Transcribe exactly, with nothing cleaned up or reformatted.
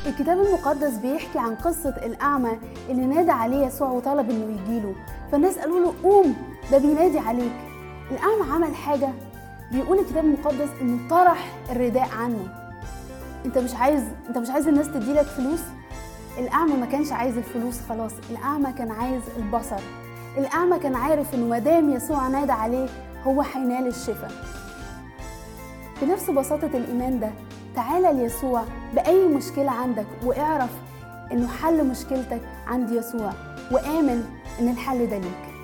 الكتاب المقدس بيحكي عن قصة الأعمى اللي نادى عليه يسوع وطلب إنه يجيله، فالناس قالوا له قوم ده بينادي عليك. الأعمى عمل حاجة، بيقول الكتاب المقدس إنه طرح الرداء عنه. أنت مش عايز أنت مش عايز الناس تديلك فلوس؟ الأعمى ما كانش عايز الفلوس خلاص، الأعمى كان عايز البصر. الأعمى كان عارف إنه مادام يسوع نادى عليه هو هينال الشفاء. بنفس بساطة الإيمان ده، تعالى ليسوع بأي مشكلة عندك واعرف إنه حل مشكلتك عند يسوع، وآمن إن الحل ده ليك.